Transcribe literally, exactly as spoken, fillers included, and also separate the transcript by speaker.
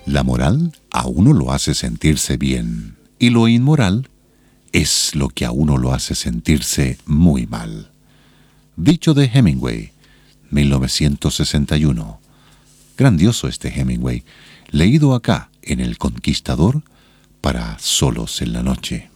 Speaker 1: La moral a uno lo hace sentirse bien y lo inmoral es lo que a uno lo hace sentirse muy mal. Dicho de Hemingway, mil novecientos sesenta y uno. Grandioso este Hemingway, leído acá en El Conquistador para Solos en la Noche.